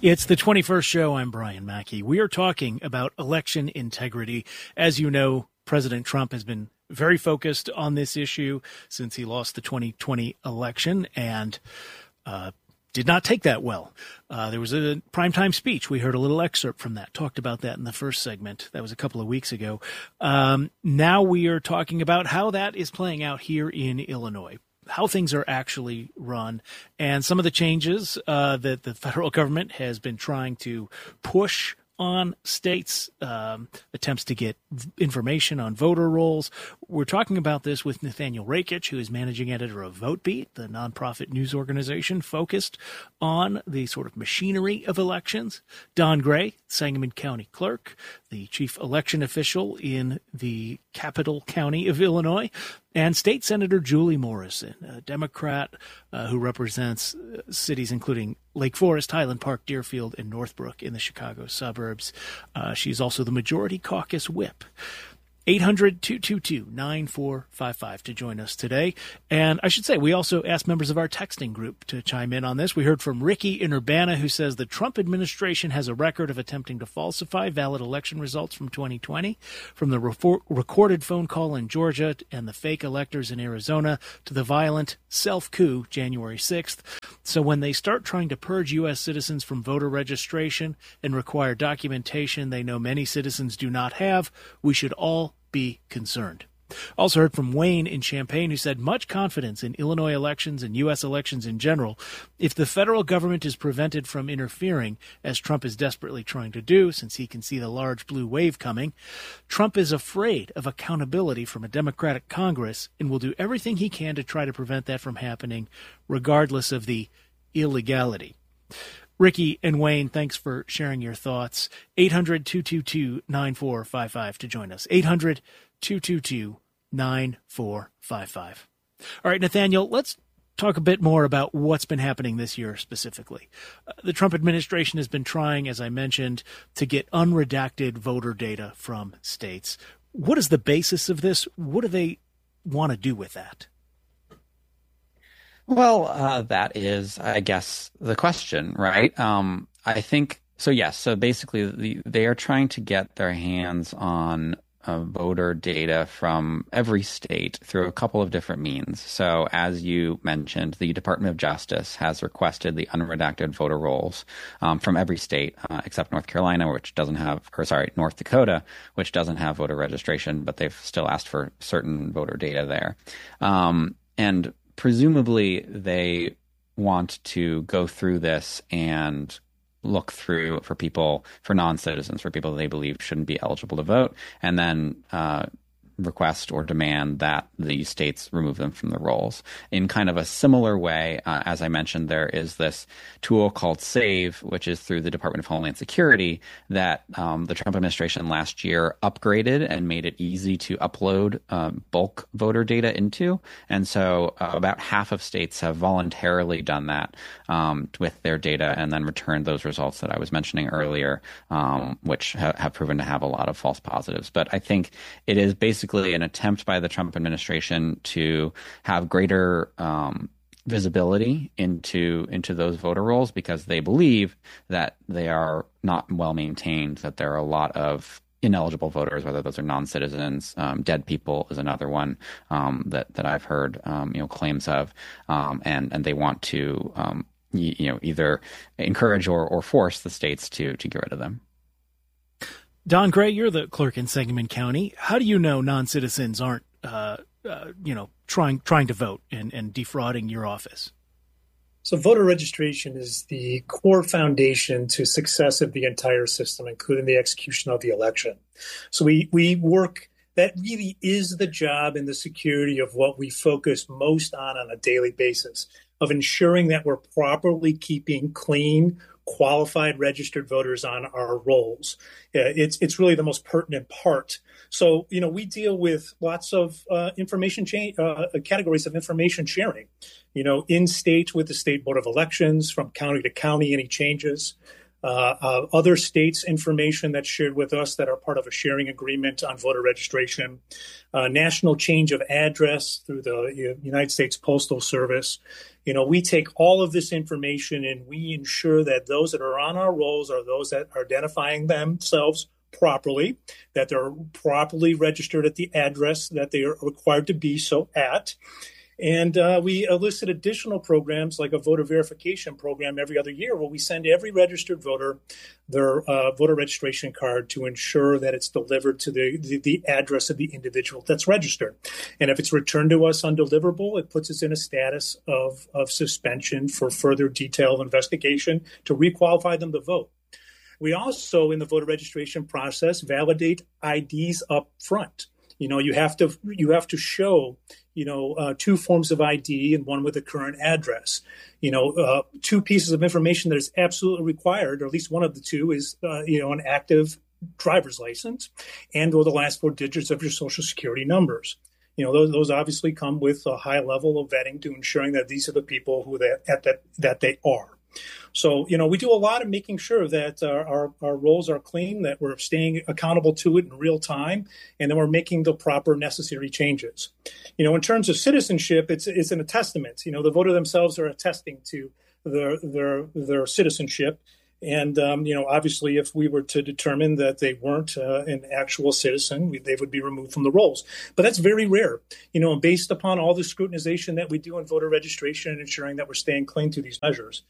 It's the 21st show. I'm Brian Mackey. We are talking about election integrity. As you know, President Trump has been very focused on this issue since he lost the 2020 election and did not take that well. There was a primetime speech. We heard a little excerpt from that, talked about that in the first segment. That was a couple of weeks ago. Now we are talking about how that is playing out here in Illinois, how things are actually run, and some of the changes that the federal government has been trying to push on states' attempts to get information on voter rolls. We're talking about this with Nathaniel Rakich, who is managing editor of VoteBeat, the nonprofit news organization focused on the sort of machinery of elections. Don Gray, Sangamon County clerk, the chief election official in the capital county of Illinois, and State Senator Julie Morrison, a Democrat who represents cities including Lake Forest, Highland Park, Deerfield, and Northbrook in the Chicago suburbs. She's also the Majority Caucus whip. 800-222-9455 to join us today. And I should say, we also asked members of our texting group to chime in on this. We heard from Ricky in Urbana, who says the Trump administration has a record of attempting to falsify valid election results from 2020, from the recorded phone call in Georgia and the fake electors in Arizona to the violent self-coup January 6th. So when they start trying to purge U.S. citizens from voter registration and require documentation they know many citizens do not have, we should all be concerned. Also heard from Wayne in Champaign, who said much confidence in Illinois elections and U.S. elections in general. If the federal government is prevented from interfering, as Trump is desperately trying to do since he can see the large blue wave coming, Trump is afraid of accountability from a Democratic Congress and will do everything he can to try to prevent that from happening, regardless of the illegality. Ricky and Wayne, thanks for sharing your thoughts. 800-222-9455 to join us. 800-222-9455. All right, Nathaniel, let's talk a bit more about what's been happening this year specifically. The Trump administration has been trying, as I mentioned, to get unredacted voter data from states. What is the basis of this? What do they want to do with that? Well, that is, I guess, the question, right? I think so. Yes. So basically, they are trying to get their hands on voter data from every state through a couple of different means. So, as you mentioned, the Department of Justice has requested the unredacted voter rolls from every state except North Carolina, which doesn't have, North Dakota, which doesn't have voter registration, but they've still asked for certain voter data there, and presumably, they want to go through this and look through for people, for non-citizens, for people they believe shouldn't be eligible to vote, and then request or demand that the states remove them from the rolls. In kind of a similar way, as I mentioned, there is this tool called SAVE, which is through the Department of Homeland Security that the Trump administration last year upgraded and made it easy to upload bulk voter data into. And so about half of states have voluntarily done that with their data and then returned those results that I was mentioning earlier, which have proven to have a lot of false positives. But I think it is basically an attempt by the Trump administration to have greater visibility into those voter rolls because they believe that they are not well maintained, that there are a lot of ineligible voters, whether those are non-citizens. Dead people is another one that I've heard claims of, and they want to either encourage or force the states to get rid of them. Don Gray, you're the clerk in Sangamon County. How do you know non-citizens aren't, trying to vote and defrauding your office? So voter registration is the core foundation to success of the entire system, including the execution of the election. So we work, that really is the job and the security of what we focus most on a daily basis, of ensuring that we're properly keeping clean, qualified registered voters on our rolls. It's really the most pertinent part. So, we deal with lots of categories of information sharing, in state with the State Board of Elections, from county to county, any changes. other states' information that's shared with us that are part of a sharing agreement on voter registration, national change of address through the United States Postal Service. We take all of this information and we ensure that those that are on our rolls are those that are identifying themselves properly, that they're properly registered at the address that they are required to be so at. And we elicit additional programs like a voter verification program every other year where we send every registered voter their voter registration card to ensure that it's delivered to the address of the individual that's registered. And if it's returned to us undeliverable, it puts us in a status of suspension for further detailed investigation to requalify them to vote. We also, in the voter registration process, validate IDs up front. You have to show, two forms of ID and one with a current address. Two pieces of information that is absolutely required, or at least one of the two, is an active driver's license and or the last four digits of your social security numbers. Those obviously come with a high level of vetting to ensuring that these are the people who that they are. So, we do a lot of making sure that our roles are clean, that we're staying accountable to it in real time, and then we're making the proper necessary changes. In terms of citizenship, it's a testament. The voter themselves are attesting to their citizenship. And, obviously, if we were to determine that they weren't an actual citizen, they would be removed from the rolls. But that's very rare, and based upon all the scrutinization that we do in voter registration and ensuring that we're staying clean to these measures.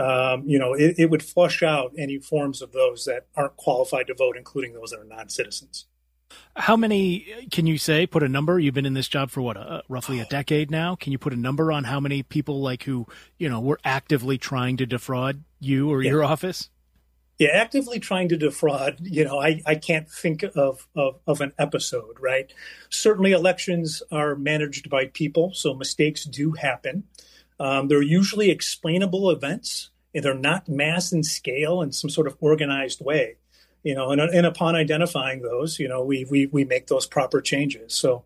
It would flush out any forms of those that aren't qualified to vote, including those that are non-citizens. How many, can you put a number? You've been in this job for roughly a decade now. Can you put a number on how many people who were actively trying to defraud you or your office? Yeah, actively trying to defraud, I can't think of an episode, right? Certainly elections are managed by people, so mistakes do happen. They're usually explainable events, and they're not mass in scale in some sort of organized way. And upon identifying those, we make those proper changes. So,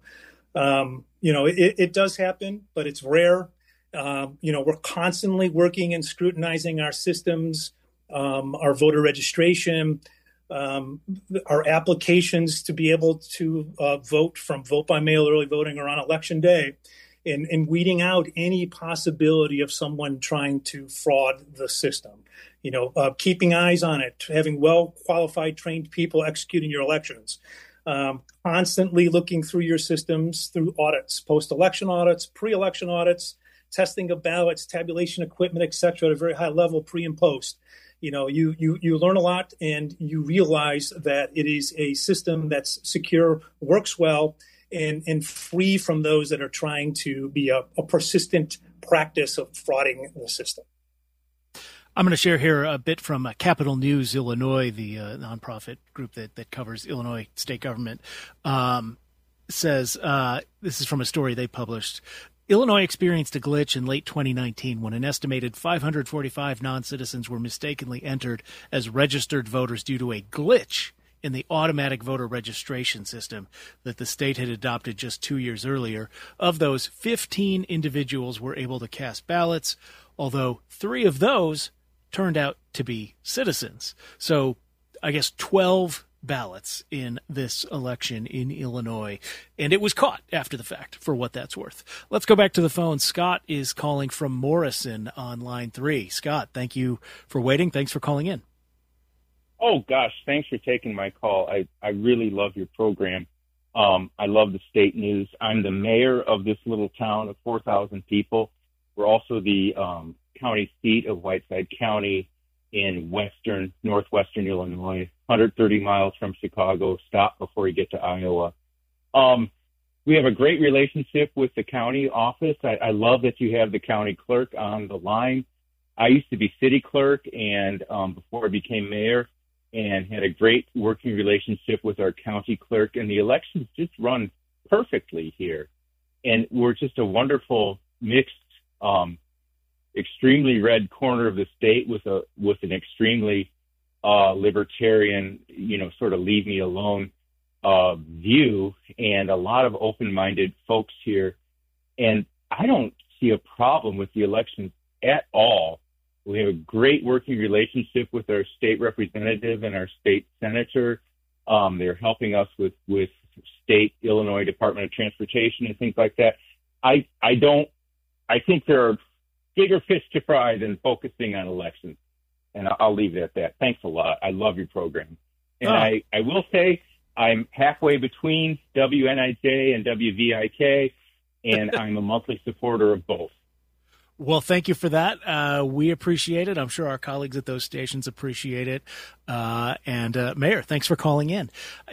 it does happen, but it's rare. We're constantly working and scrutinizing our systems, our voter registration, our applications to be able to vote from vote by mail, early voting, or on election day. And weeding out any possibility of someone trying to fraud the system, keeping eyes on it, having well-qualified, trained people executing your elections, constantly looking through your systems through audits, post-election audits, pre-election audits, testing of ballots, tabulation equipment, et cetera, at a very high level, pre and post. You learn a lot and you realize that it is a system that's secure, works well, and free from those that are trying to be a persistent practice of frauding the system. I'm going to share here a bit from Capital News Illinois, the nonprofit group that covers Illinois state government. Says this is from a story they published. Illinois experienced a glitch in late 2019 when an estimated 545 non-citizens were mistakenly entered as registered voters due to a glitch in the automatic voter registration system that the state had adopted just 2 years earlier. Of those, 15 individuals were able to cast ballots, although 3 of those turned out to be citizens. So I guess 12 ballots in this election in Illinois, and it was caught after the fact, for what that's worth. Let's go back to the phone. Scott is calling from Morrison on line 3. Scott, thank you for waiting. Thanks for calling in. Oh, gosh, thanks for taking my call. I really love your program. I love the state news. I'm the mayor of this little town of 4,000 people. We're also the county seat of Whiteside County in northwestern Illinois, 130 miles from Chicago. Stop before you get to Iowa. We have a great relationship with the county office. I love that you have the county clerk on the line. I used to be city clerk and before I became mayor, and had a great working relationship with our county clerk, and the elections just run perfectly here. And we're just a wonderful mixed, extremely red corner of the state with an extremely libertarian, sort of leave me alone view, and a lot of open-minded folks here. And I don't see a problem with the elections at all. We have a great working relationship with our state representative and our state senator. They're helping us with state Illinois Department of Transportation and things like that. I think there are bigger fish to fry than focusing on elections. And I'll leave it at that. Thanks a lot. I love your program. And I will say I'm halfway between WNIJ and WVIK, and I'm a monthly supporter of both. Well, thank you for that. We appreciate it. I'm sure our colleagues at those stations appreciate it. And Mayor, thanks for calling in.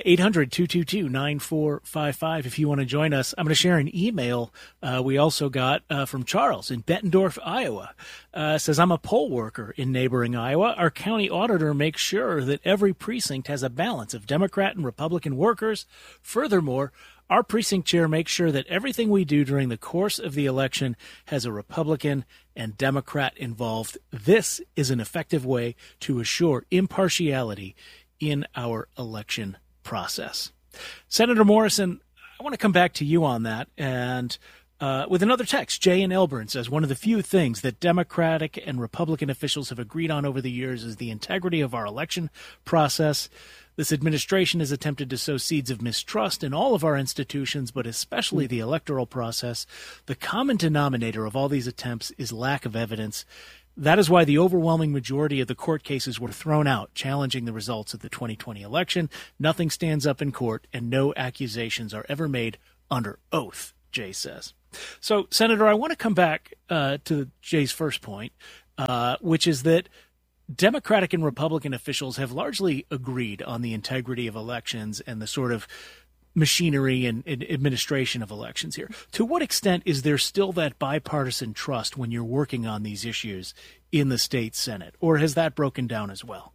800-222-9455 if you want to join us. I'm going to share an email we also got from Charles in Bettendorf, Iowa. Says, I'm a poll worker in neighboring Iowa. Our county auditor makes sure that every precinct has a balance of Democrat and Republican workers. Furthermore, our precinct chair makes sure that everything we do during the course of the election has a Republican and Democrat involved. This is an effective way to assure impartiality in our election process. Senator Morrison, I want to come back to you on that. And with another text, Jay in Elburn says, one of the few things that Democratic and Republican officials have agreed on over the years is the integrity of our election process. This administration has attempted to sow seeds of mistrust in all of our institutions, but especially the electoral process. The common denominator of all these attempts is lack of evidence. That is why the overwhelming majority of the court cases were thrown out, challenging the results of the 2020 election. Nothing stands up in court, and no accusations are ever made under oath, Jay says. So, Senator, I want to come back to Jay's first point, which is that Democratic and Republican officials have largely agreed on the integrity of elections and the sort of machinery and administration of elections here. To what extent is there still that bipartisan trust when you're working on these issues in the state Senate, or has that broken down as well?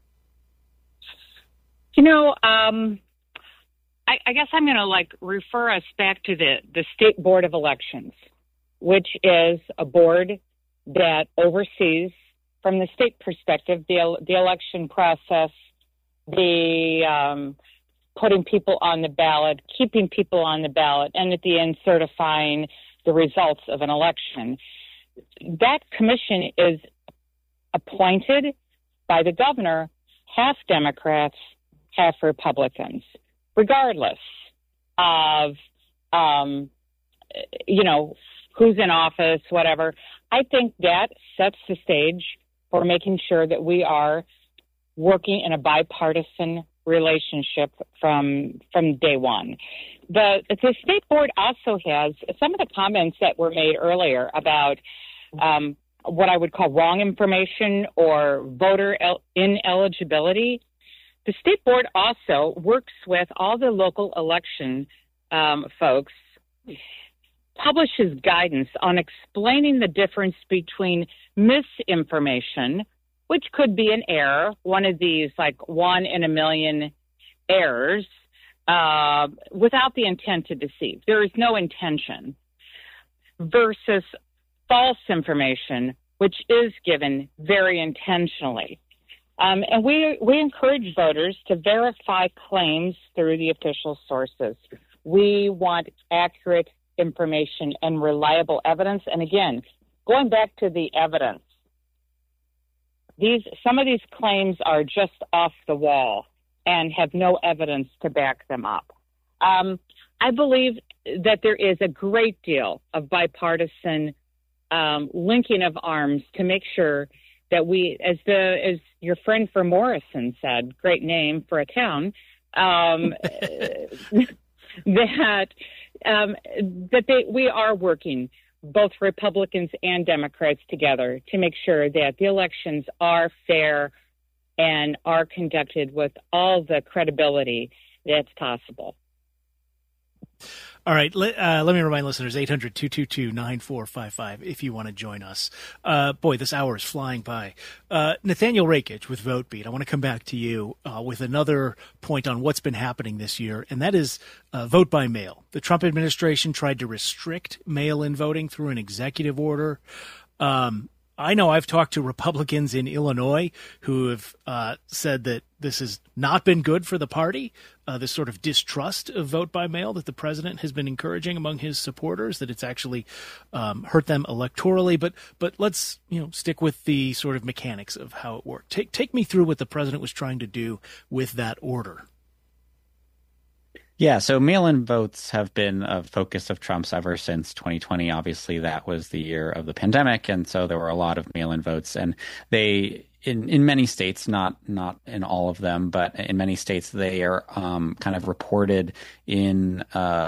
You know, I guess I'm going to refer us back to the State Board of Elections, which is a board that oversees, from the state perspective, the election process, the putting people on the ballot, keeping people on the ballot, and at the end certifying the results of an election. That commission is appointed by the governor, half Democrats, half Republicans, regardless of, who's in office, whatever. I think that sets the stage for making sure that we are working in a bipartisan relationship from day one. The state board also has some of the comments that were made earlier about what I would call wrong information or voter ineligibility. The state board also works with all the local election folks, publishes guidance on explaining the difference between misinformation, which could be an error, one of these 1 in a million errors, without the intent to deceive. There is no intention, versus false information, which is given very intentionally. And we encourage voters to verify claims through the official sources. We want accurate information and reliable evidence. And again, going back to the evidence, some of these claims are just off the wall and have no evidence to back them up. I believe that there is a great deal of bipartisan linking of arms to make sure that we, as your friend from Morrison said, great name for a town, we are working, both Republicans and Democrats together, to make sure that the elections are fair and are conducted with all the credibility that's possible. All right. Let me remind listeners, 800-222-9455 if you want to join us. Boy, this hour is flying by. Nathaniel Rakich with VoteBeat, I want to come back to you with another point on what's been happening this year, and that is vote by mail. The Trump administration tried to restrict mail-in voting through an executive order. I know I've talked to Republicans in Illinois who have said that this has not been good for the party, this sort of distrust of vote by mail that the president has been encouraging among his supporters, that it's actually hurt them electorally. But let's stick with the sort of mechanics of how it worked. Take me through what the president was trying to do with that order. Yeah, so mail-in votes have been a focus of Trump's ever since 2020. Obviously, that was the year of the pandemic, and so there were a lot of mail-in votes. And they, in many states, not in all of them, but in many states, they are kind of reported in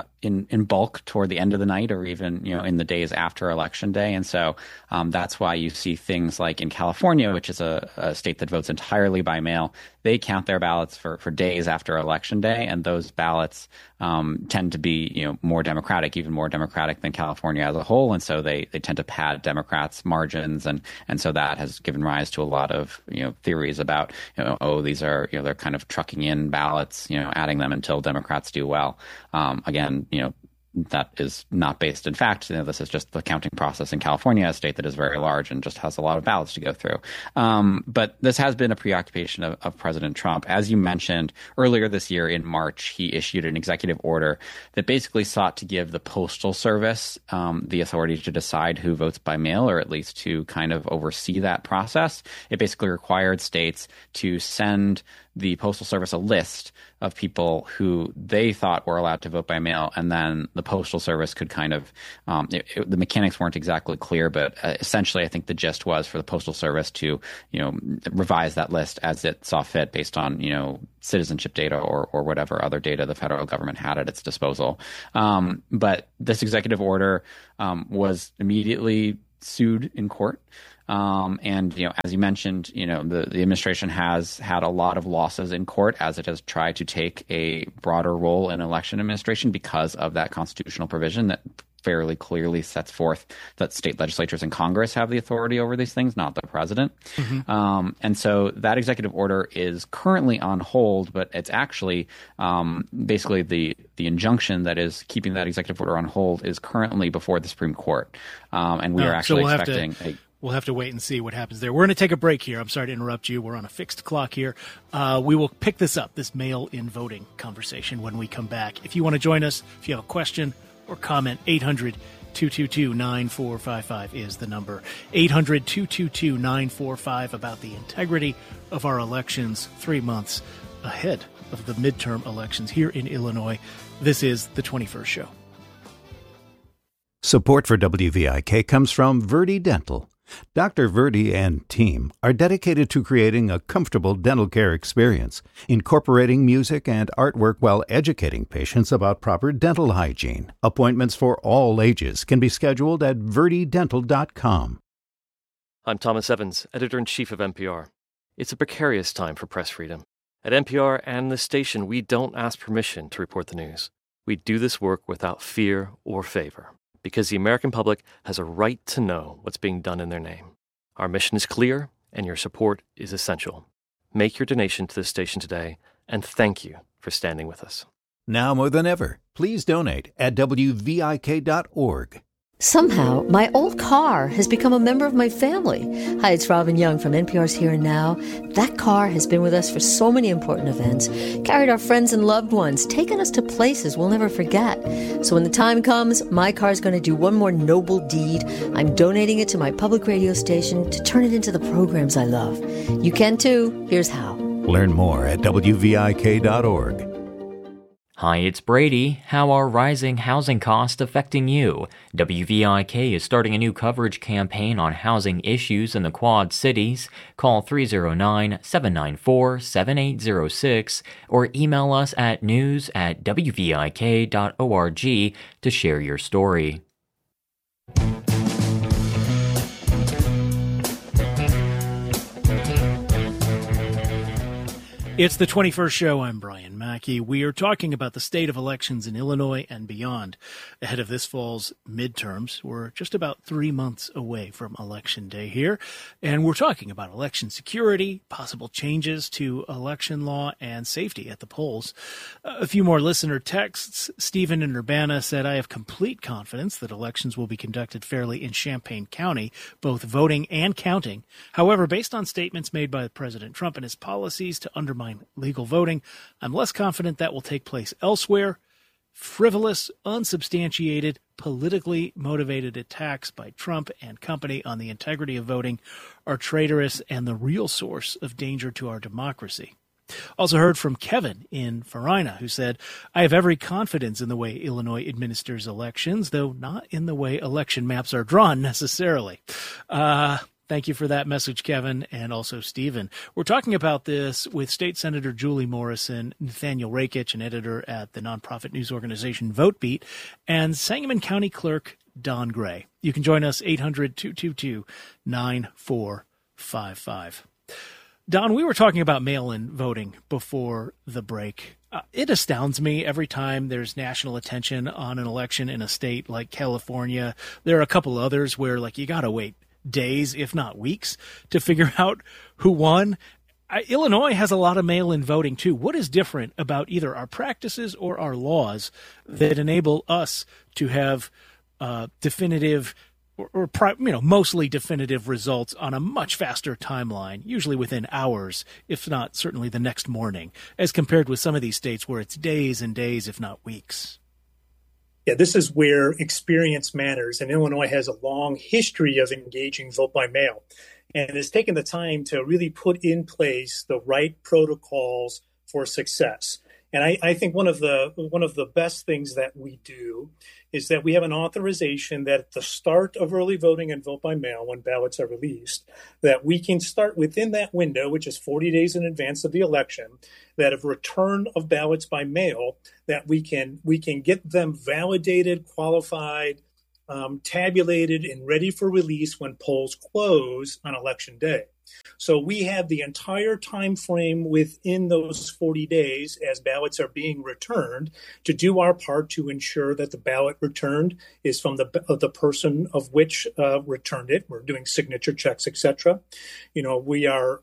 bulk toward the end of the night, or even in the days after Election Day. And so that's why you see things like in California, which is a state that votes entirely by mail. They count their ballots for days after Election Day, and those ballots tend to be more Democratic, even more Democratic than California as a whole. And so they tend to pad Democrats' margins, and so that has given rise to a lot of theories about these are they're kind of trucking in ballots, adding them until Democrats do well. Again, that is not based in fact. This is just the counting process in California, a state that is very large and just has a lot of ballots to go through. But this has been a preoccupation of President Trump. As you mentioned, earlier this year in March, he issued an executive order that basically sought to give the Postal Service the authority to decide who votes by mail, or at least to kind of oversee that process. It basically required states to send the Postal Service a list of people who they thought were allowed to vote by mail, and then the Postal Service could kind of the mechanics weren't exactly clear, but essentially I think the gist was for the Postal Service to revise that list as it saw fit based on citizenship data or whatever other data the federal government had at its disposal. But this executive order was immediately sued in court. And as you mentioned, the administration has had a lot of losses in court as it has tried to take a broader role in election administration because of that constitutional provision that fairly clearly sets forth that state legislatures and Congress have the authority over these things, not the president. Mm-hmm. And so that executive order is currently on hold, but it's actually basically the injunction that is keeping that executive order on hold is currently before the Supreme Court. And we are actually expecting We'll have to wait and see what happens there. We're going to take a break here. I'm sorry to interrupt you. We're on a fixed clock here. We will pick this up, this mail-in voting conversation, when we come back. If you want to join us, if you have a question or comment, 800-222-9455 is the number. 800-222-9455 about the integrity of our elections 3 months ahead of the midterm elections here in Illinois. This is The 21st Show. Support for WVIK comes from Verdi Dental. Dr. Verdi and team are dedicated to creating a comfortable dental care experience, incorporating music and artwork while educating patients about proper dental hygiene. Appointments for all ages can be scheduled at verdidental.com. I'm Thomas Evans, editor-in-chief of NPR. It's a precarious time for press freedom. At NPR and this station, we don't ask permission to report the news. We do this work without fear or favor, because the American public has a right to know what's being done in their name. Our mission is clear, and your support is essential. Make your donation to this station today, and thank you for standing with us. Now more than ever, please donate at WVIK.org. Somehow, my old car has become a member of my family. Hi, it's Robin Young from NPR's Here and Now. That car has been with us for so many important events, carried our friends and loved ones, taken us to places we'll never forget. So when the time comes, my car's going to do one more noble deed. I'm donating it to my public radio station to turn it into the programs I love. You can too. Here's how. Learn more at WVIK.org. Hi, it's Brady. How are rising housing costs affecting you? WVIK is starting a new coverage campaign on housing issues in the Quad Cities. Call 309-794-7806 or email us at news@wvik.org to share your story. It's the 21st show. I'm Brian Mackey. We are talking about the state of elections in Illinois and beyond. Ahead of this fall's midterms, we're just about 3 months away from Election Day here, and we're talking about election security, possible changes to election law, and safety at the polls. A few more listener texts. Stephen in Urbana said, I have complete confidence that elections will be conducted fairly in Champaign County, both voting and counting. However, based on statements made by President Trump and his policies to undermine legal voting, I'm less confident that will take place elsewhere. Frivolous, unsubstantiated, politically motivated attacks by Trump and company on the integrity of voting are traitorous and the real source of danger to our democracy. Also heard from Kevin in Farina, who said, I have every confidence in the way Illinois administers elections, though not in the way election maps are drawn necessarily. Thank you for that message, Kevin, and also Stephen. We're talking about this with State Senator Julie Morrison, Nathaniel Rakich, an editor at the nonprofit news organization VoteBeat, and Sangamon County Clerk Don Gray. You can join us 800-222-9455. Don, we were talking about mail-in voting before the break. It astounds me every time there's national attention on an election in a state like California. There are a couple others where, you got to wait days, if not weeks, to figure out who won. Illinois has a lot of mail-in voting, too. What is different about either our practices or our laws that enable us to have definitive or mostly definitive results on a much faster timeline, usually within hours, if not certainly the next morning, as compared with some of these states where it's days and days, if not weeks? Yeah, this is where experience matters, and Illinois has a long history of engaging vote by mail, and has taken the time to really put in place the right protocols for success. And I think one of the best things that we do is that we have an authorization that at the start of early voting and vote by mail, when ballots are released, that we can start within that window, which is 40 days in advance of the election, that of return of ballots by mail, that we can get them validated, qualified, tabulated, and ready for release when polls close on Election Day. So we have the entire time frame within those 40 days as ballots are being returned to do our part to ensure that the ballot returned is from the person of which returned it. We're doing signature checks, etc. We are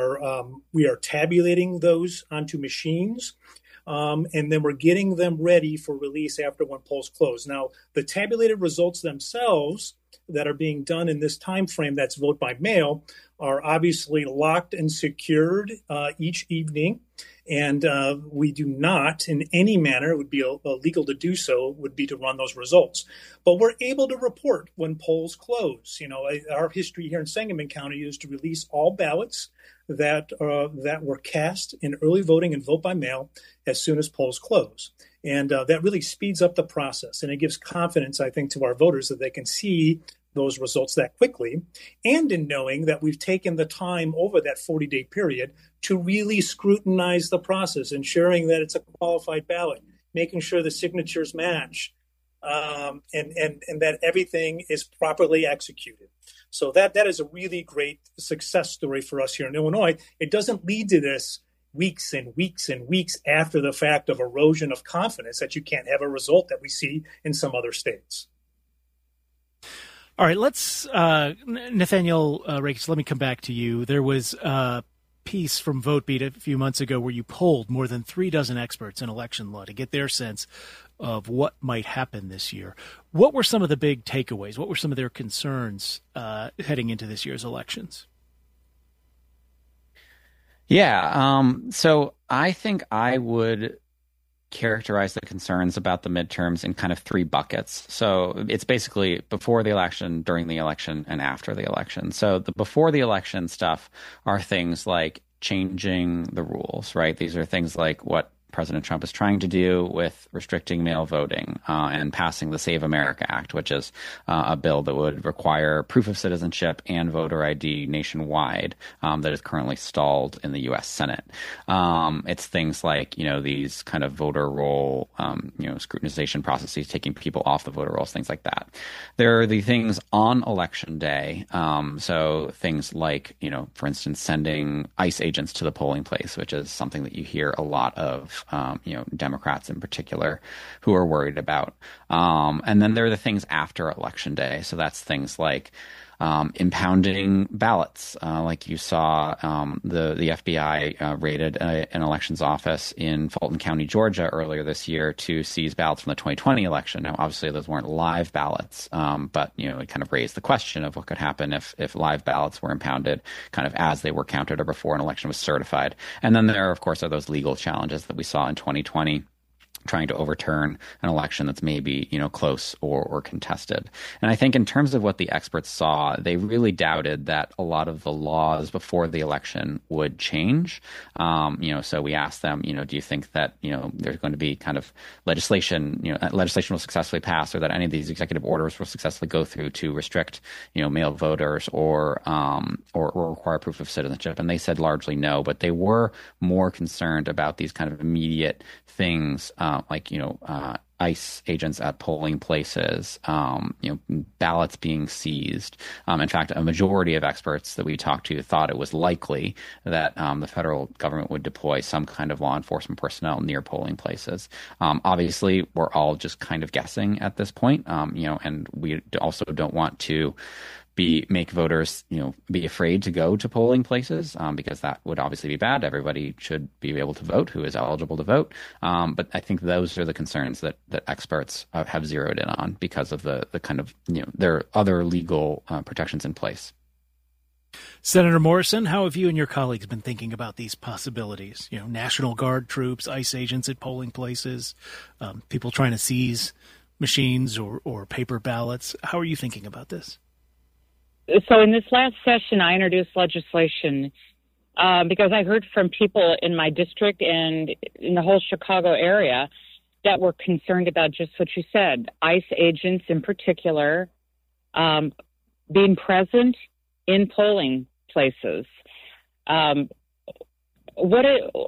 tabulating those onto machines. And then we're getting them ready for release after when polls close. Now, the tabulated results themselves that are being done in this time frame, that's vote by mail, are obviously locked and secured each evening. And we do not, in any manner, it would be illegal to do so, would be to run those results. But we're able to report when polls close. Our history here in Sangamon County is to release all ballots that were cast in early voting and vote by mail as soon as polls close. And that really speeds up the process. And it gives confidence, I think, to our voters that they can see those results that quickly, and in knowing that we've taken the time over that 40-day period to really scrutinize the process, ensuring that it's a qualified ballot, making sure the signatures match, and that everything is properly executed. So that is a really great success story for us here in Illinois. It doesn't lead to this weeks and weeks and weeks after the fact of erosion of confidence that you can't have a result that we see in some other states. All right, let's, Nathaniel Rakich, let me come back to you. There was a piece from VoteBeat a few months ago where you polled more than 36 experts in election law to get their sense of what might happen this year. What were some of the big takeaways? What were some of their concerns heading into this year's elections? Yeah, so I think I would characterize the concerns about the midterms in kind of three buckets. So it's basically before the election, during the election, and after the election. So the before the election stuff are things like changing the rules, right? These are things like what President Trump is trying to do with restricting mail voting and passing the Save America Act, which is a bill that would require proof of citizenship and voter ID nationwide that is currently stalled in the U.S. Senate. It's things like, these kind of voter roll, scrutinization processes, taking people off the voter rolls, things like that. There are the things on Election Day. So things like, for instance, sending ICE agents to the polling place, which is something that you hear a lot of, Democrats in particular who are worried about. And then there are the things after Election Day. So that's things like impounding ballots, like you saw the FBI raided an elections office in Fulton County, Georgia earlier this year to seize ballots from the 2020 election. Now, obviously, those weren't live ballots, but it kind of raised the question of what could happen if live ballots were impounded kind of as they were counted or before an election was certified. And then there, of course, are those legal challenges that we saw in 2020. Trying to overturn an election that's maybe, close or contested. And I think in terms of what the experts saw, they really doubted that a lot of the laws before the election would change. So we asked them, do you think that, there's going to be kind of legislation will successfully pass, or that any of these executive orders will successfully go through to restrict, male voters or require proof of citizenship? And they said largely no, but they were more concerned about these kind of immediate things, like ICE agents at polling places, ballots being seized. In fact, a majority of experts that we talked to thought it was likely that the federal government would deploy some kind of law enforcement personnel near polling places. Obviously, we're all just kind of guessing at this point, and we also don't want to make voters, be afraid to go to polling places, because that would obviously be bad. Everybody should be able to vote who is eligible to vote. But I think those are the concerns that experts have zeroed in on because of the kind of, there are other legal protections in place. Senator Morrison, how have you and your colleagues been thinking about these possibilities? National Guard troops, ICE agents at polling places, people trying to seize machines or paper ballots. How are you thinking about this? So in this last session, I introduced legislation because I heard from people in my district and in the whole Chicago area that were concerned about just what you said, ICE agents in particular being present in polling places. What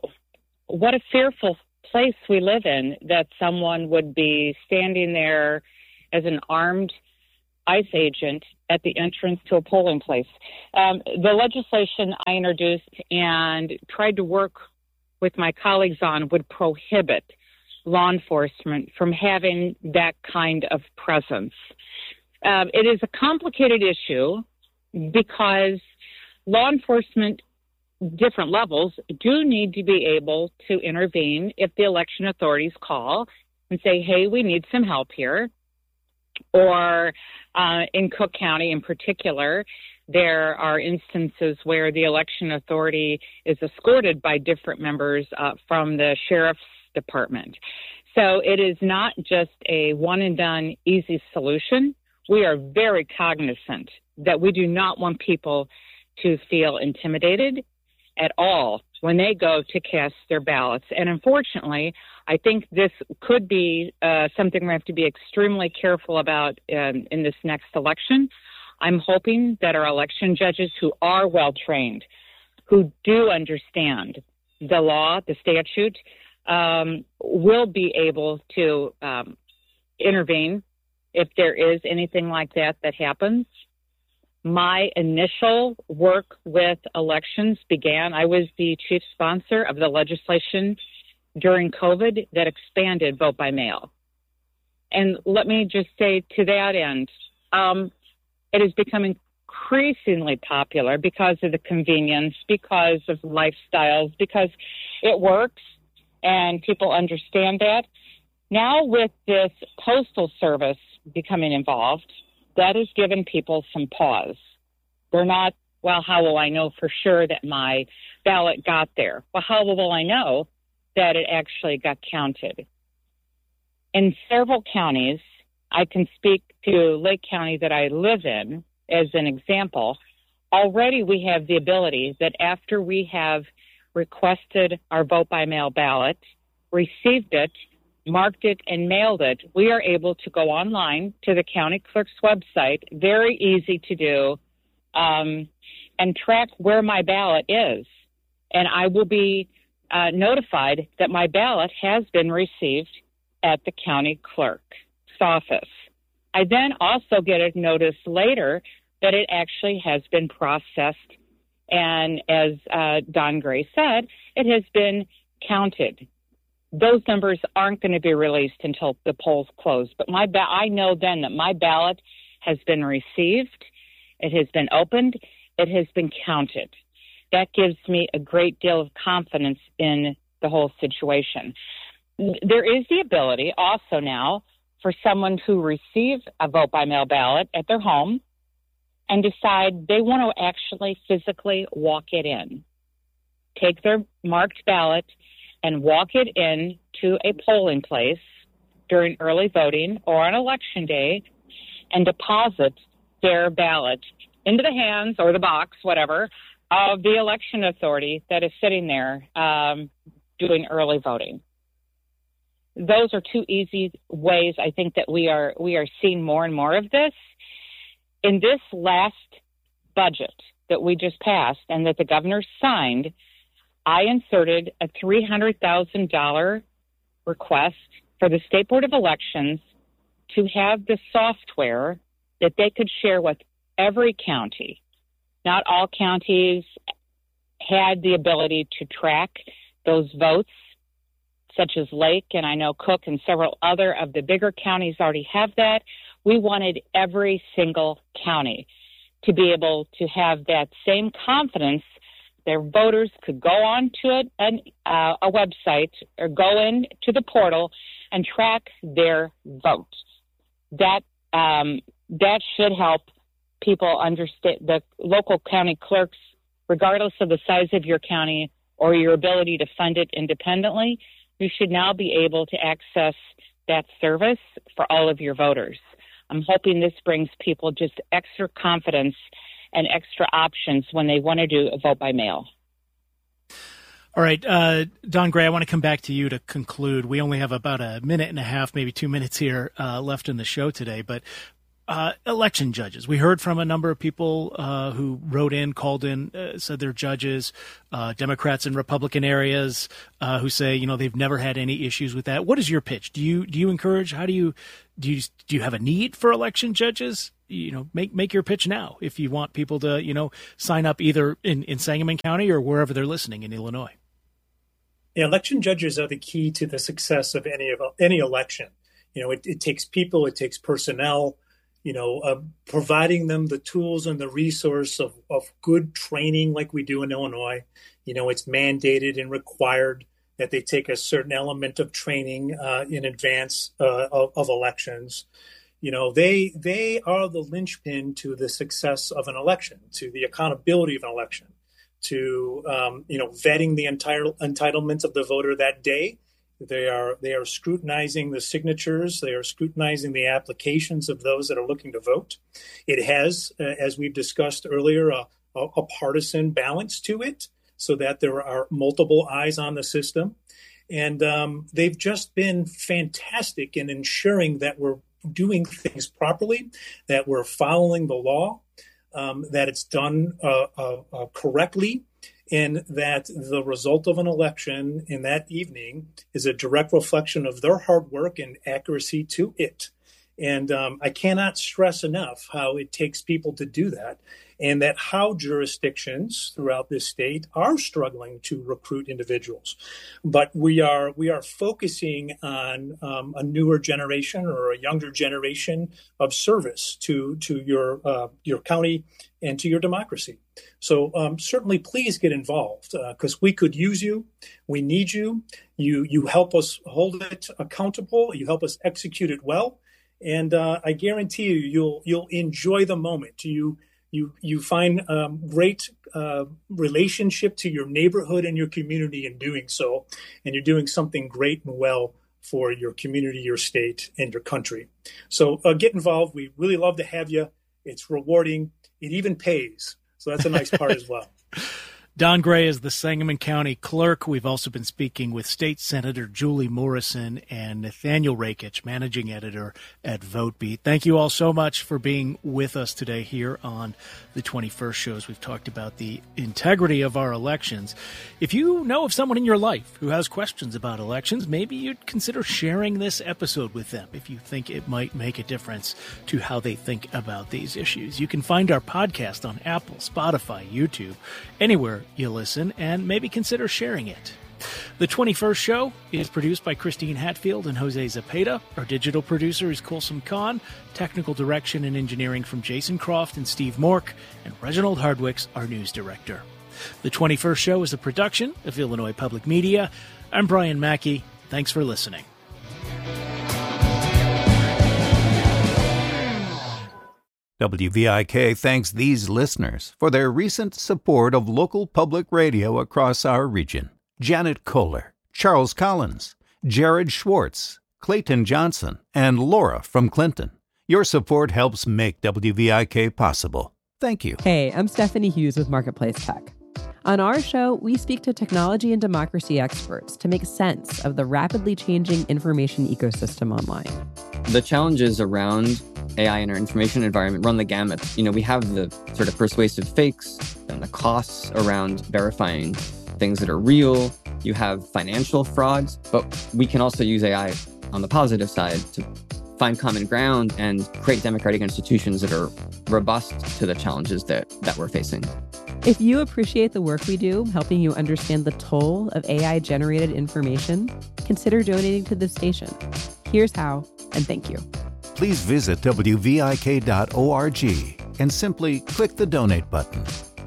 a fearful place we live in, that someone would be standing there as an armed ICE agent at the entrance to a polling place. The legislation I introduced and tried to work with my colleagues on would prohibit law enforcement from having that kind of presence. It is a complicated issue because law enforcement, different levels, do need to be able to intervene if the election authorities call and say, hey, we need some help here. Or in Cook County in particular, there are instances where the election authority is escorted by different members from the sheriff's department. So it is not just a one and done easy solution. We are very cognizant that we do not want people to feel intimidated at all when they go to cast their ballots. And unfortunately, I think this could be something we have to be extremely careful about in this next election. I'm hoping that our election judges who are well trained, who do understand the law, the statute, will be able to intervene if there is anything like that happens. My initial work with elections began, I was the chief sponsor of the legislation during COVID that expanded vote by mail. And let me just say to that end, it has become increasingly popular because of the convenience, because of lifestyles, because it works and people understand that. Now with this postal service becoming involved, that has given people some pause. They're not, well, how will I know for sure that my ballot got there? Well, how will I know that it actually got counted? In several counties, I can speak to Lake County that I live in as an example. Already we have the ability that after we have requested our vote by mail ballot received it, marked it, and mailed it, we are able to go online to the county clerk's website, very easy to do, and track where my ballot is. And I will be notified that my ballot has been received at the county clerk's office. I then also get a notice later that it actually has been processed. And as Don Gray said, it has been counted. Those numbers aren't going to be released until the polls close. But I know then that my ballot has been received, it has been opened, it has been counted. That gives me a great deal of confidence in the whole situation. There is the ability also now for someone to receive a vote by mail ballot at their home and decide they want to actually physically walk it in. Take their marked ballot and walk it in to a polling place during early voting or on election day and deposit their ballot into the hands or the box, whatever, of the election authority that is sitting there doing early voting. Those are two easy ways I think that we are seeing more and more of this. In this last budget that we just passed and that the governor signed, I inserted a $300,000 request for the State Board of Elections to have the software that they could share with every county. Not all counties had the ability to track those votes, such as Lake, and I know Cook and several other of the bigger counties already have that. We wanted every single county to be able to have that same confidence. Their voters could go on to a website or go in to the portal and track their vote. That should help people understand. The local county clerks, regardless of the size of your county or your ability to fund it independently, you should now be able to access that service for all of your voters. I'm hoping this brings people just extra confidence and extra options when they want to do a vote by mail. All right, Don Gray, I want to come back to you to conclude. We only have about a minute and a half, maybe 2 minutes here left in the show today, but election judges. We heard from a number of people who wrote in, called in, said they're judges, Democrats in Republican areas who say, they've never had any issues with that. What is your pitch? Do you encourage? How do you have a need for election judges? Make your pitch now if you want people to, sign up either in Sangamon County or wherever they're listening in Illinois. Yeah, election judges are the key to the success of any election. It takes people, it takes personnel. Providing them the tools and the resource of good training like we do in Illinois. It's mandated and required that they take a certain element of training in advance of elections. They are the linchpin to the success of an election, to the accountability of an election, to, vetting the entire entitlements of the voter that day. They are scrutinizing the signatures. They are scrutinizing the applications of those that are looking to vote. It has, as we've discussed earlier, a partisan balance to it so that there are multiple eyes on the system. And they've just been fantastic in ensuring that we're doing things properly, that we're following the law, that it's done correctly, and that the result of an election in that evening is a direct reflection of their hard work and accuracy to it. And I cannot stress enough how it takes people to do that, and that how jurisdictions throughout this state are struggling to recruit individuals. But we are focusing on a newer generation or a younger generation of service to your county and to your democracy. So certainly please get involved because we could use you. We need you. You help us hold it accountable. You help us execute it well. And I guarantee you'll enjoy the moment. You find great relationship to your neighborhood and your community in doing so. And you're doing something great and well for your community, your state, and your country. So get involved. We really love to have you. It's rewarding. It even pays. So that's a nice part as well. Don Gray is the Sangamon County Clerk. We've also been speaking with State Senator Julie Morrison and Nathaniel Rakich, Managing Editor at VoteBeat. Thank you all so much for being with us today here on the 21st shows. We've talked about the integrity of our elections. If you know of someone in your life who has questions about elections, maybe you'd consider sharing this episode with them if you think it might make a difference to how they think about these issues. You can find our podcast on Apple, Spotify, YouTube, anywhere you listen, and maybe consider sharing it. The 21st show is produced by Christine Hatfield and Jose Zepeda. Our digital producer is Kulsum Khan. Technical direction and engineering from Jason Croft and Steve Mork. And Reginald Hardwicks, our news director. The 21st show is a production of Illinois Public Media. I'm Brian Mackey. Thanks for listening. WVIK thanks these listeners for their recent support of local public radio across our region. Janet Kohler, Charles Collins, Jared Schwartz, Clayton Johnson, and Laura from Clinton. Your support helps make WVIK possible. Thank you. Hey, I'm Stephanie Hughes with Marketplace Tech. On our show, we speak to technology and democracy experts to make sense of the rapidly changing information ecosystem online. The challenges around AI in our information environment run the gamut. We have the sort of persuasive fakes and the costs around verifying things that are real. You have financial frauds, but we can also use AI on the positive side to find common ground and create democratic institutions that are robust to the challenges that we're facing. If you appreciate the work we do, helping you understand the toll of AI-generated information, consider donating to this station. Here's how, and thank you. Please visit WVIK.org and simply click the donate button.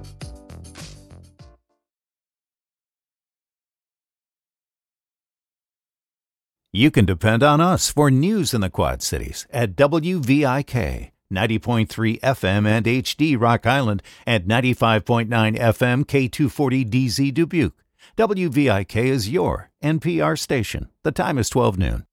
You can depend on us for news in the Quad Cities at WVIK, 90.3 FM and HD Rock Island, and 95.9 FM K240DZ Dubuque. WVIK is your NPR station. The time is 12 noon.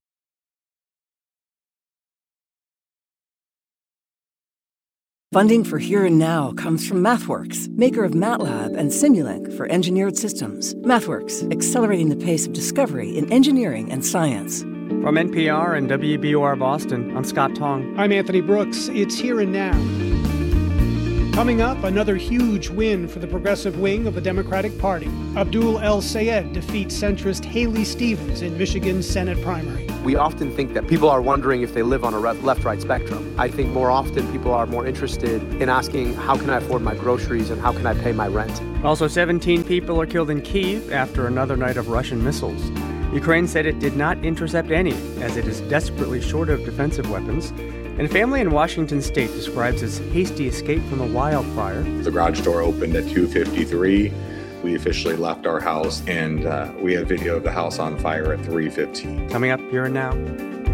Funding for Here and Now comes from MathWorks, maker of MATLAB and Simulink for engineered systems. MathWorks, accelerating the pace of discovery in engineering and science. From NPR and WBUR Boston, I'm Scott Tong. I'm Anthony Brooks. It's Here and Now. Coming up, another huge win for the progressive wing of the Democratic Party. Abdul El-Sayed defeats centrist Haley Stevens in Michigan's Senate primary. We often think that people are wondering if they live on a left-right spectrum. I think more often people are more interested in asking, how can I afford my groceries and how can I pay my rent? Also, 17 people are killed in Kyiv after another night of Russian missiles. Ukraine said it did not intercept any, as it is desperately short of defensive weapons. And a family in Washington state describes its hasty escape from a wildfire. The garage door opened at 2:53. We officially left our house, and we have video of the house on fire at 3:15. Coming up Here and Now.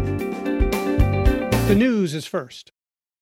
The news is first.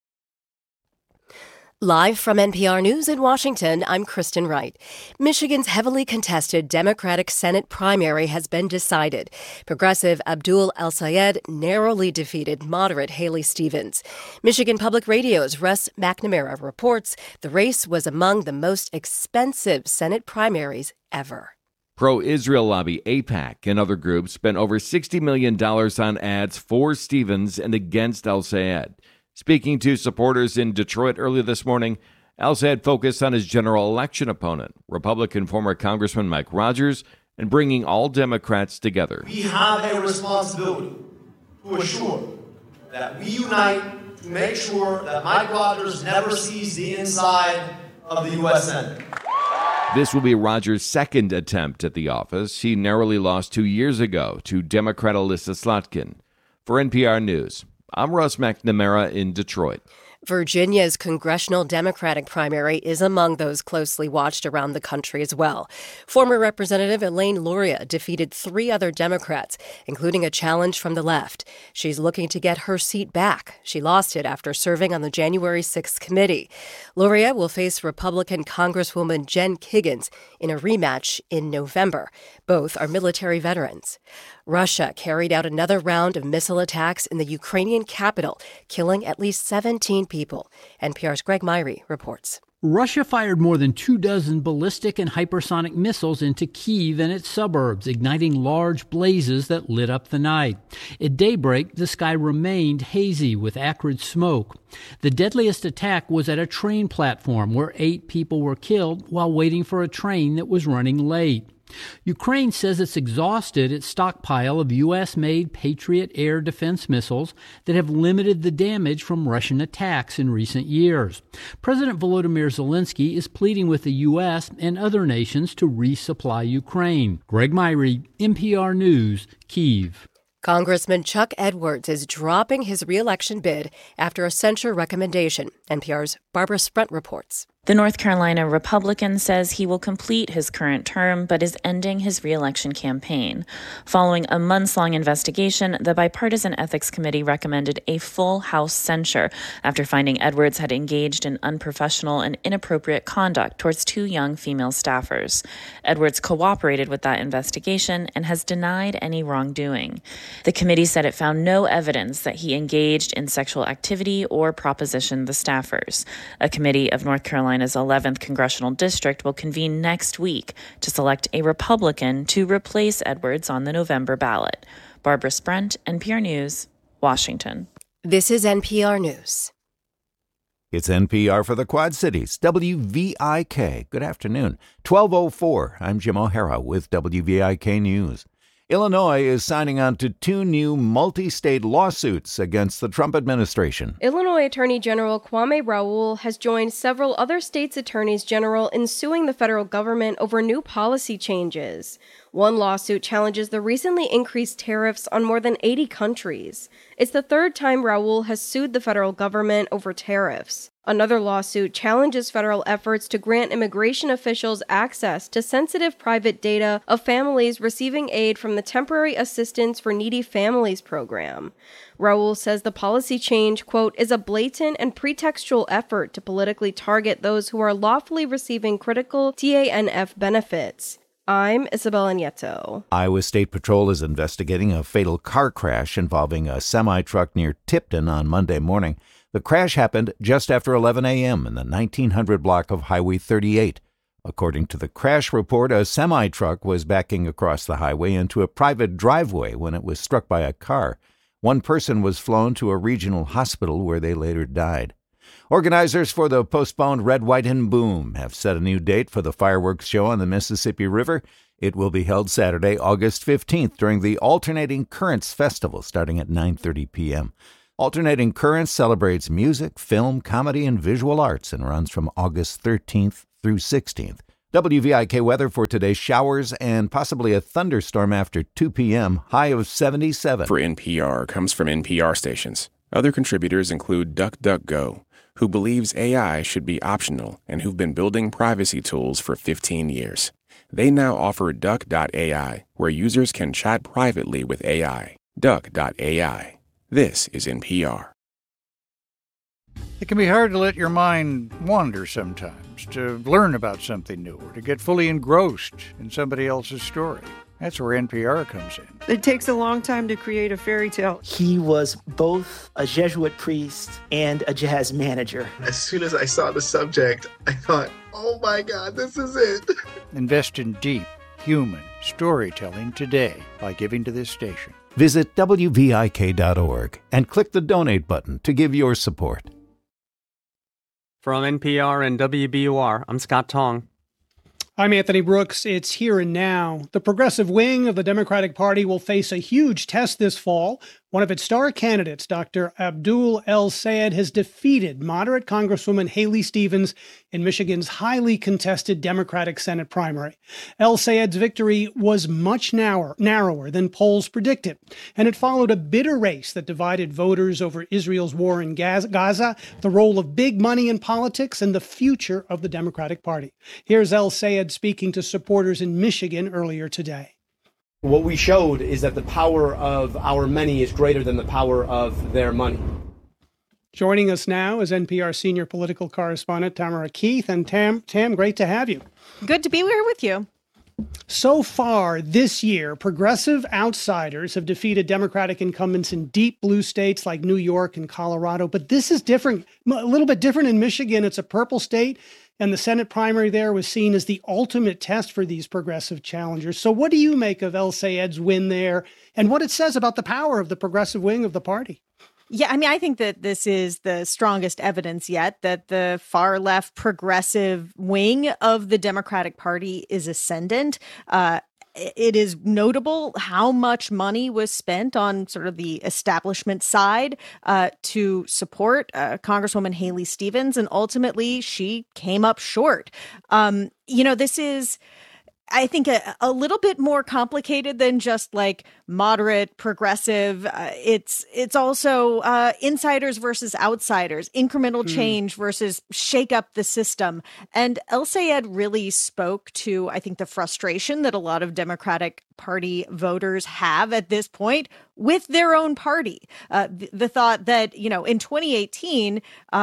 Live from NPR News in Washington, I'm Kristen Wright. Michigan's heavily contested Democratic Senate primary has been decided. Progressive Abdul El-Sayed narrowly defeated moderate Haley Stevens. Michigan Public Radio's Russ McNamara reports the race was among the most expensive Senate primaries ever. Pro-Israel lobby AIPAC and other groups spent over $60 million on ads for Stevens and against El-Sayed. Speaking to supporters in Detroit earlier this morning, El-Sayed focused on his general election opponent, Republican former Congressman Mike Rogers, and bringing all Democrats together. We have a responsibility to assure that we unite to make sure that Mike Rogers never sees the inside of the U.S. Senate. This will be Rogers' second attempt at the office. He narrowly lost 2 years ago to Democrat Alyssa Slotkin. For NPR News, I'm Russ McNamara in Detroit. Virginia's congressional Democratic primary is among those closely watched around the country as well. Former Representative Elaine Luria defeated 3 other Democrats, including a challenge from the left. She's looking to get her seat back. She lost it after serving on the January 6th committee. Luria will face Republican Congresswoman Jen Kiggans in a rematch in November. Both are military veterans. Russia carried out another round of missile attacks in the Ukrainian capital, killing at least 17 people. NPR's Greg Myrie reports. Russia fired more than 24 ballistic and hypersonic missiles into Kyiv and its suburbs, igniting large blazes that lit up the night. At daybreak, the sky remained hazy with acrid smoke. The deadliest attack was at a train platform where 8 people were killed while waiting for a train that was running late. Ukraine says it's exhausted its stockpile of U.S.-made Patriot air defense missiles that have limited the damage from Russian attacks in recent years. President Volodymyr Zelensky is pleading with the U.S. and other nations to resupply Ukraine. Greg Myrie, NPR News, Kyiv. Congressman Chuck Edwards is dropping his re-election bid after a censure recommendation. NPR's Barbara Sprent reports. The North Carolina Republican says he will complete his current term but is ending his re-election campaign. Following a months-long investigation, the Bipartisan Ethics Committee recommended a full House censure after finding Edwards had engaged in unprofessional and inappropriate conduct towards 2 young female staffers. Edwards cooperated with that investigation and has denied any wrongdoing. The committee said it found no evidence that he engaged in sexual activity or propositioned the staffers. A committee of North Carolina's 11th congressional district will convene next week to select a Republican to replace Edwards on the November ballot. Barbara Sprent, NPR News, Washington. This is NPR News. It's NPR for the Quad Cities, WVIK. Good afternoon. 12:04. I'm Jim O'Hara with WVIK News. Illinois is signing on to 2 new multi-state lawsuits against the Trump administration. Illinois Attorney General Kwame Raoul has joined several other states' attorneys general in suing the federal government over new policy changes. One lawsuit challenges the recently increased tariffs on more than 80 countries. It's the 3rd time Raoul has sued the federal government over tariffs. Another lawsuit challenges federal efforts to grant immigration officials access to sensitive private data of families receiving aid from the Temporary Assistance for Needy Families program. Raoul says the policy change, quote, is a blatant and pretextual effort to politically target those who are lawfully receiving critical TANF benefits. I'm Isabella Nieto. Iowa State Patrol is investigating a fatal car crash involving a semi-truck near Tipton on Monday morning. The crash happened just after 11 a.m. in the 1900 block of Highway 38. According to the crash report, a semi-truck was backing across the highway into a private driveway when it was struck by a car. 1 person was flown to a regional hospital where they later died. Organizers for the postponed Red, White, and Boom have set a new date for the fireworks show on the Mississippi River. It will be held Saturday, August 15th during the Alternating Currents Festival starting at 9:30 p.m. Alternating Currents celebrates music, film, comedy, and visual arts and runs from August 13th through 16th. WVIK weather for today: showers and possibly a thunderstorm after 2 p.m., high of 77. For NPR comes from NPR stations. Other contributors include DuckDuckGo, who believes AI should be optional and who've been building privacy tools for 15 years. They now offer Duck.ai, where users can chat privately with AI. Duck.ai. This is NPR. It can be hard to let your mind wander sometimes, to learn about something new, or to get fully engrossed in somebody else's story. That's where NPR comes in. It takes a long time to create a fairy tale. He was both a Jesuit priest and a jazz manager. As soon as I saw the subject, I thought, oh my God, this is it. Invest in deep, human storytelling today by giving to this station. Visit WVIK.org and click the donate button to give your support. From NPR and WBUR, I'm Scott Tong. I'm Anthony Brooks. It's Here and Now. The progressive wing of the Democratic Party will face a huge test this fall. One of its star candidates, Dr. Abdul El-Sayed, has defeated moderate Congresswoman Haley Stevens in Michigan's highly contested Democratic Senate primary. El-Sayed's victory was much narrower than polls predicted, and it followed a bitter race that divided voters over Israel's war in Gaza, the role of big money in politics, and the future of the Democratic Party. Here's El-Sayed speaking to supporters in Michigan earlier today. What we showed is that the power of our many is greater than the power of their money. Joining us now is NPR senior political correspondent Tamara Keith. And Tam, great to have you. Good to be here with you. So far this year, progressive outsiders have defeated Democratic incumbents in deep blue states like New York and Colorado. But this is different, a little bit different in Michigan. It's a purple state. and the Senate primary there was seen as the ultimate test for these progressive challengers. So what do you make of El-Sayed's win there and what it says about the power of the progressive wing of the party? Yeah, I mean, I think that this is the strongest evidence yet that the far left progressive wing of the Democratic Party is ascendant. It is notable how much money was spent on sort of the establishment side to support Congresswoman Haley Stevens, and ultimately she came up short. This is, I think, a little bit more complicated than just like moderate, progressive. It's also insiders versus outsiders, incremental change versus shake up the system. And El-Sayed really spoke to, I think, the frustration that a lot of Democratic Party voters have at this point with their own party. The thought that, in 2018,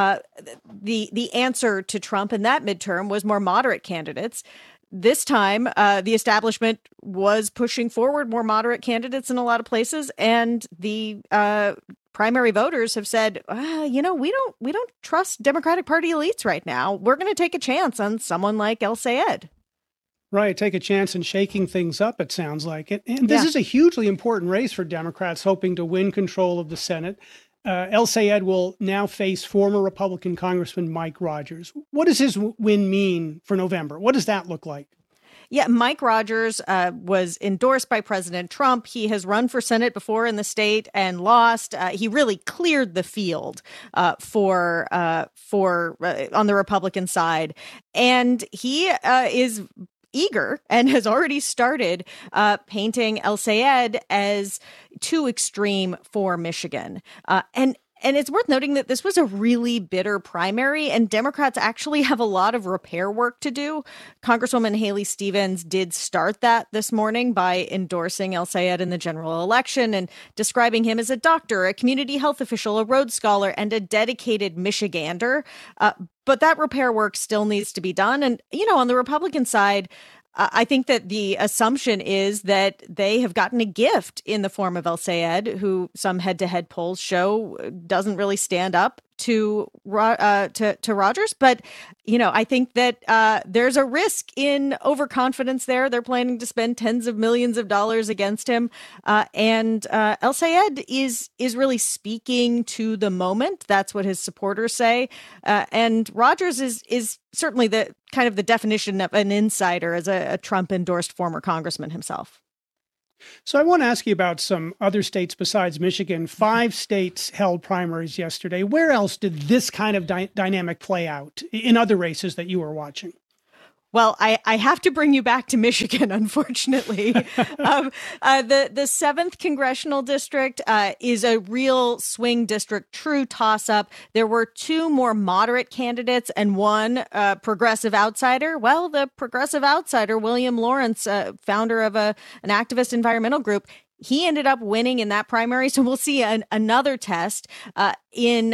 the answer to Trump in that midterm was more moderate candidates. This time, the establishment was pushing forward more moderate candidates in a lot of places, and the primary voters have said, we don't trust Democratic Party elites right now. We're going to take a chance on someone like El-Sayed. Right, take a chance in shaking things up, it sounds like it. And this is a hugely important race for Democrats hoping to win control of the Senate. El-Sayed will now face former Republican Congressman Mike Rogers. What does his win mean for November? What does that look like? Yeah, Mike Rogers was endorsed by President Trump. He has run for Senate before in the state and lost. He really cleared the field for on the Republican side. And he is eager and has already started painting El-Sayed as too extreme for Michigan. And it's worth noting that this was a really bitter primary, and Democrats actually have a lot of repair work to do. Congresswoman Haley Stevens did start that this morning by endorsing El-Sayed in the general election and describing him as a doctor, a community health official, a Rhodes Scholar, and a dedicated Michigander. But that repair work still needs to be done. And, on the Republican side, I think that the assumption is that they have gotten a gift in the form of El-Sayed, who some head-to-head polls show doesn't really stand up to Rogers. But, I think that there's a risk in overconfidence there. They're planning to spend tens of millions of dollars against him. And El-Sayed is really speaking to the moment. That's what his supporters say. And Rogers is certainly the kind of the definition of an insider as a Trump-endorsed former congressman himself. So I want to ask you about some other states besides Michigan. 5 states held primaries yesterday. Where else did this kind of dynamic play out in other races that you were watching? Well, I have to bring you back to Michigan, unfortunately. The 7th congressional district is a real swing district, true toss-up. There were 2 more moderate candidates and 1 progressive outsider. Well, the progressive outsider, William Lawrence, founder of an activist environmental group, he ended up winning in that primary. So we'll see another test in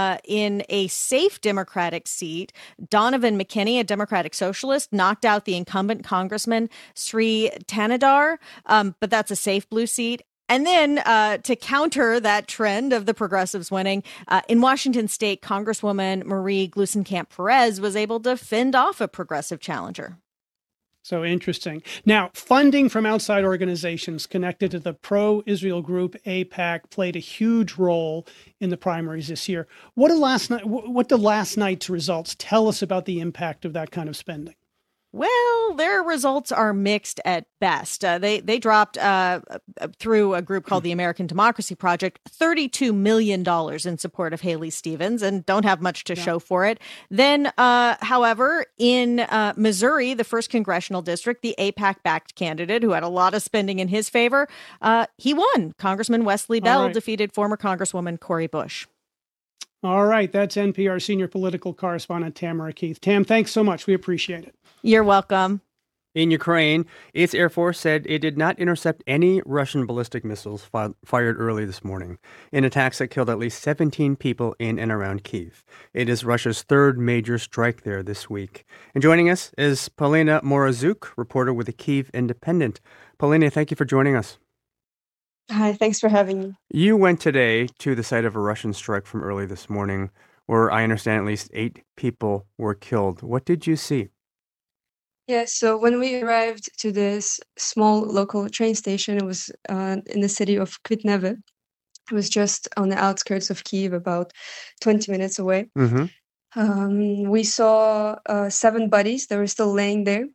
a safe Democratic seat. Donovan McKinney, a Democratic socialist, knocked out the incumbent Congressman Sri Tanadar, but that's a safe blue seat. And then to counter that trend of the progressives winning, in Washington state, Congresswoman Marie Gluesenkamp-Perez was able to fend off a progressive challenger. So interesting. Now, funding from outside organizations connected to the pro-Israel group AIPAC played a huge role in the primaries this year. What did last night's results tell us about the impact of that kind of spending? Well, their results are mixed at best. They dropped through a group called the American Democracy Project $32 million in support of Haley Stevens and don't have much to show for it. Then, however, in Missouri, the 1st congressional district, the AIPAC-backed candidate who had a lot of spending in his favor, he won. Congressman Wesley Bell defeated former Congresswoman Cori Bush. All right. That's NPR senior political correspondent Tamara Keith. Tam, thanks so much. We appreciate it. You're welcome. In Ukraine, its Air Force said it did not intercept any Russian ballistic missiles fired early this morning in attacks that killed at least 17 people in and around Kyiv. It is Russia's 3rd major strike there this week. And joining us is Polina Morozuk, reporter with the Kyiv Independent. Polina, thank you for joining us. Hi, thanks for having me. You went today to the site of a Russian strike from early this morning. where I understand at least 8 people were killed. What did you see? Yeah, so when we arrived to this small local train station, it was in the city of Kvitneve. It was just on the outskirts of Kyiv, about 20 minutes away. Mm-hmm. We saw 7 bodies that were still laying there.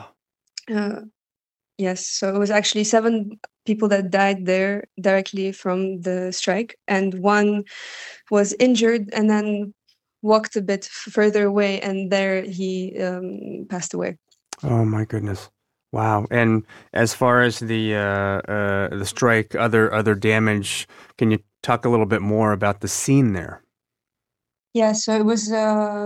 Yes, so it was actually 7 people that died there directly from the strike, and 1 was injured and then walked a bit further away, and there he passed away. Oh my goodness! Wow. And as far as the strike, other damage, can you talk a little bit more about the scene there? Yeah, so it was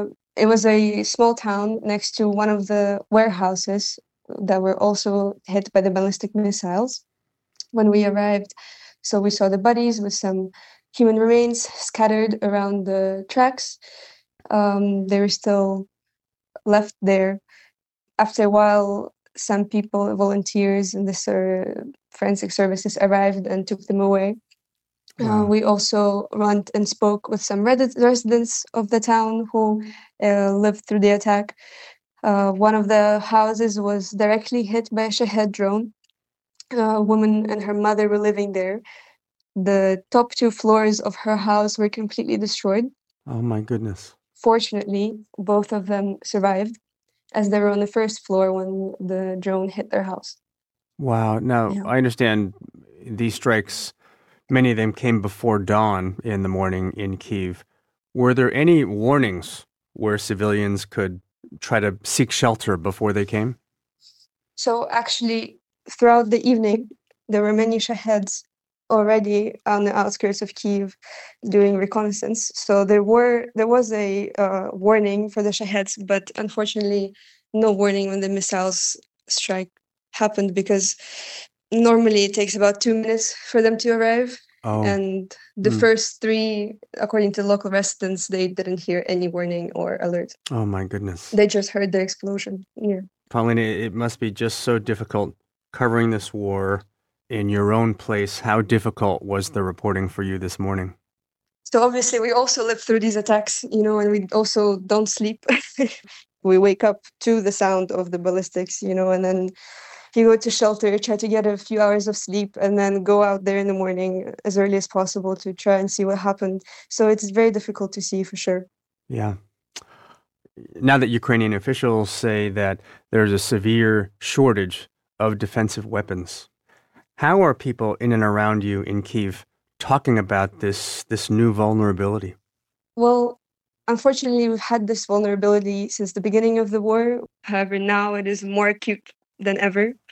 a small town next to one of the warehouses that were also hit by the ballistic missiles when we arrived. So we saw the bodies with some human remains scattered around the tracks. They were still left there. After a while, some people, volunteers in the forensic services arrived and took them away. We also went and spoke with some residents of the town who lived through the attack. One of the houses was directly hit by a Shahed drone. A woman and her mother were living there. The top 2 floors of her house were completely destroyed. Oh my goodness. Fortunately, both of them survived, as they were on the first floor when the drone hit their house. Wow. Now, Yeah. I understand these strikes, many of them came before dawn in the morning in Kyiv. Were there any warnings where civilians could try to seek shelter before they came? So actually, throughout the evening, there were many Shaheds already on the outskirts of Kyiv doing reconnaissance. So there was a warning for the Shaheds, but unfortunately, no warning when the missiles strike happened, because normally it takes about 2 minutes for them to arrive. And the first 3, according to local residents, they didn't hear any warning or alert. Oh my goodness. They just heard the explosion. Yeah. Pauline, it must be just so difficult covering this war in your own place. How difficult was the reporting for you this morning? So obviously we also live through these attacks, and we also don't sleep. We wake up to the sound of the ballistics, and then you go to shelter, try to get a few hours of sleep, and then go out there in the morning as early as possible to try and see what happened. So it's very difficult to see for sure. Yeah. Now that Ukrainian officials say that there's a severe shortage of defensive weapons, how are people in and around you in Kyiv talking about this new vulnerability? Well, unfortunately, we've had this vulnerability since the beginning of the war. However, now it is more acute than ever.